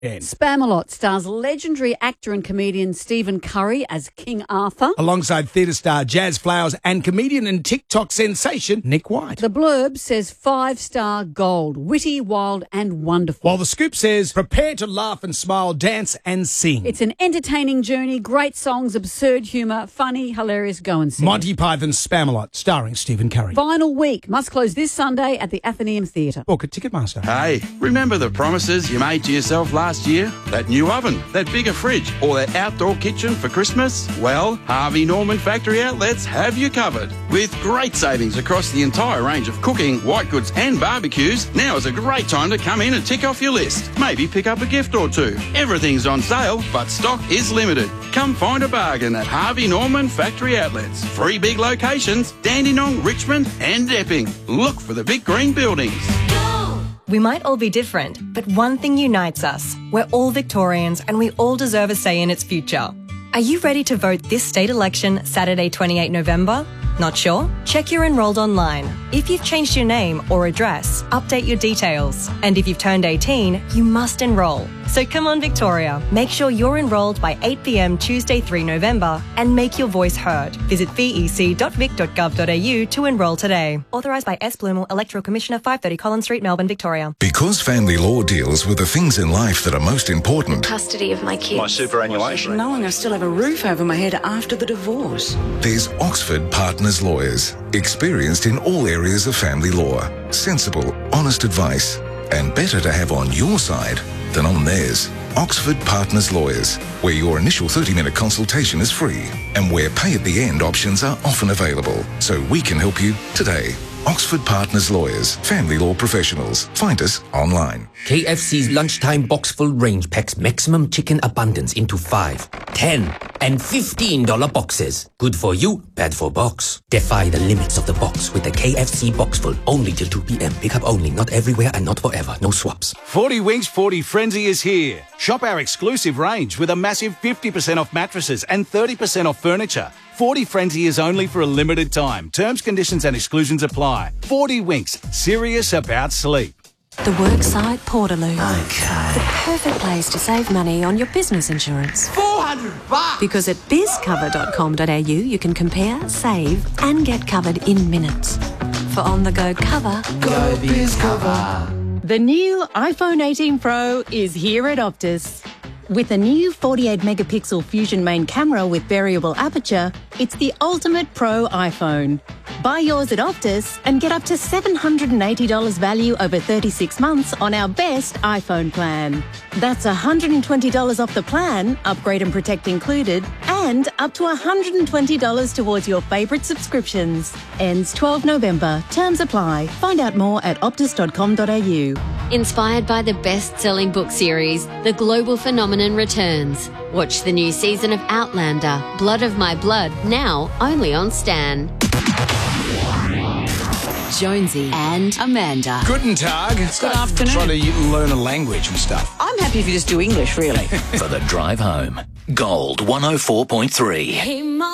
Spamalot stars legendary actor and comedian Stephen Curry as King Arthur, alongside theatre star Jazz Flowers and comedian and TikTok sensation Nick White. The blurb says 5-star gold, witty, wild and wonderful. While the scoop says prepare to laugh and smile, dance and sing. It's an entertaining journey, great songs, absurd humour, funny, hilarious, go and see Monty Python's Spamalot, starring Stephen Curry. Final week, must close this Sunday at the Athenaeum Theatre. Book at Ticketmaster. Hey, remember the promises you made to yourself last year? That new oven, that bigger fridge, or that outdoor kitchen for Christmas? Well, Harvey Norman Factory Outlets have you covered. With great savings across the entire range of cooking, white goods and barbecues, now is a great time to come in and tick off your list. Maybe pick up a gift or two. Everything's on sale, but stock is limited. Come find a bargain at Harvey Norman Factory Outlets. 3 big locations, Dandenong, Richmond and Epping. Look for the big green buildings. We might all be different, but one thing unites us. We're all Victorians and we all deserve a say in its future. Are you ready to vote this state election Saturday 28 November? Not sure? Check you're enrolled online. If you've changed your name or address, update your details. And if you've turned 18, you must enrol. So come on, Victoria. Make sure you're enrolled by 8 p.m. Tuesday 3 November and make your voice heard. Visit vec.vic.gov.au to enrol today. Authorised by S. Bloomer, Electoral Commissioner, 530 Collins Street, Melbourne, Victoria. Because family law deals with the things in life that are most important. Custody of my kids. My superannuation. Knowing I still have a roof over my head after the divorce. There's Oxford Partners Lawyers, experienced in all areas of family law. Sensible, honest advice, and better to have on your side than on theirs. Oxford Partners Lawyers, where your initial 30-minute consultation is free and where pay-at-the-end options are often available. So we can help you today. Oxford Partners Lawyers, family law professionals. Find us online. KFC's lunchtime box-full range packs maximum chicken abundance into 5, 10 and $15 boxes. Good for you, bad for box. Defy the limits of the box with the KFC box full only till 2 p.m. Pick up only, not everywhere and not forever. No swaps. 40 Winks 40 Frenzy is here. Shop our exclusive range with a massive 50% off mattresses and 30% off furniture. 40 Frenzy is only for a limited time. Terms, conditions and exclusions apply. 40 Winks, serious about sleep. The Worksite Portaloo. Okay. The perfect place to save money on your business insurance. $400! Because at bizcover.com.au you can compare, save and get covered in minutes. For on-the-go cover, Go BizCover. The new iPhone 18 Pro is here at Optus. With a new 48-megapixel Fusion main camera with variable aperture, it's the ultimate pro iPhone. Buy yours at Optus and get up to $780 value over 36 months on our best iPhone plan. That's $120 off the plan, upgrade and protect included, and up to $120 towards your favourite subscriptions. Ends 12 November. Terms apply. Find out more at optus.com.au. Inspired by the best-selling book series, The Global Phenomenon returns. Watch the new season of Outlander, Blood of My Blood, now only on Stan. Jonesy and Amanda. Guten Tag. Good afternoon. Trying to learn a language and stuff. I'm happy if you just do English, really. For the drive home. Gold 104.3. Hey, Mom.